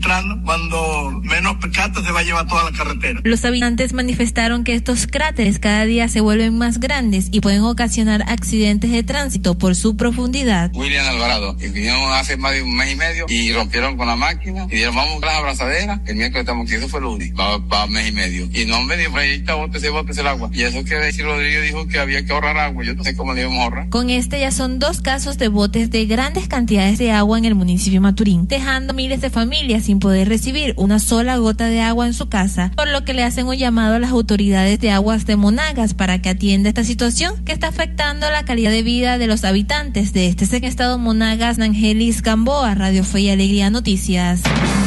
entrando, cuando menos percata se va a llevar toda la carretera. Los habitantes manifestaron que estos cráteres cada día se vuelven más grandes y pueden ocasionar accidentes de tránsito por su profundidad. William Alvarado, que vinieron hace más de un mes y medio y rompieron con la máquina y dijeron vamos a las abrazaderas. El miércoles estamos aquí, eso fue lunes, va un mes y medio. Y no han venido por ahí, está, bótese el agua. Y eso que decir Rodrigo dijo que había que ahorrar agua, yo no sé cómo le íbamos a ahorrar. Con este ya son 2 casos de botes de grandes cantidades de agua en el municipio de Maturín, dejando miles de familias sin poder recibir una sola gota de agua en su casa, por lo que le hacen un llamado a las autoridades de aguas de Monagas para que atienda esta situación que está afectando la calidad de vida de los habitantes de este estado Monagas. Nangelis Gamboa, Radio Fe y Alegría Noticias.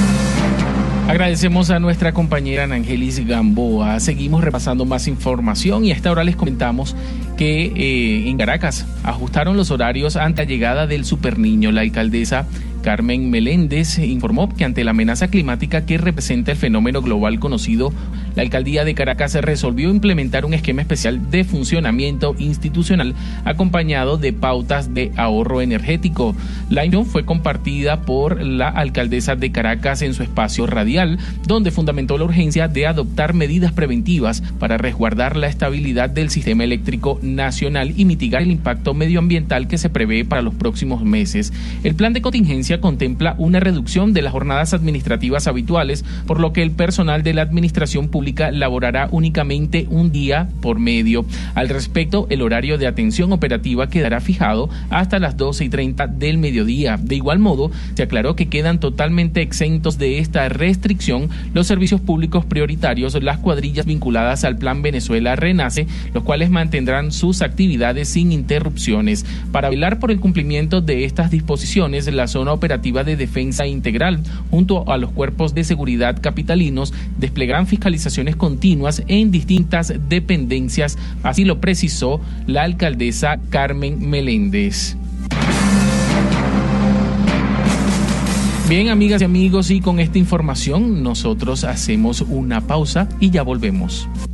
Agradecemos a nuestra compañera Nangelis Gamboa. Seguimos repasando más información y a esta hora les comentamos que en Caracas ajustaron los horarios ante la llegada del Superniño. La alcaldesa Carmen Meléndez informó que ante la amenaza climática que representa el fenómeno global conocido, la alcaldía de Caracas resolvió implementar un esquema especial de funcionamiento institucional acompañado de pautas de ahorro energético. La información fue compartida por la alcaldesa de Caracas en su espacio radial, donde fundamentó la urgencia de adoptar medidas preventivas para resguardar la estabilidad del sistema eléctrico nacional y mitigar el impacto medioambiental que se prevé para los próximos meses. El plan de contingencia contempla una reducción de las jornadas administrativas habituales, por lo que el personal de la administración pública laborará únicamente un día por medio. Al respecto, el horario de atención operativa quedará fijado hasta las 12:30 del mediodía. De igual modo, se aclaró que quedan totalmente exentos de esta restricción los servicios públicos prioritarios, las cuadrillas vinculadas al Plan Venezuela Renace, los cuales mantendrán sus actividades sin interrupciones. Para velar por el cumplimiento de estas disposiciones, la zona operativa de defensa integral, junto a los cuerpos de seguridad capitalinos, desplegarán fiscalizaciones continuas en distintas dependencias, así lo precisó la alcaldesa Carmen Meléndez. Bien, amigas y amigos, y con esta información nosotros hacemos una pausa y ya volvemos.